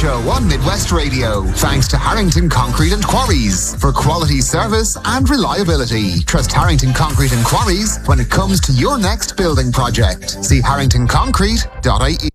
Show on Midwest Radio. Thanks to Harrington Concrete and Quarries for quality service and reliability. Trust Harrington Concrete and Quarries when it comes to your next building project. See harringtonconcrete.ie.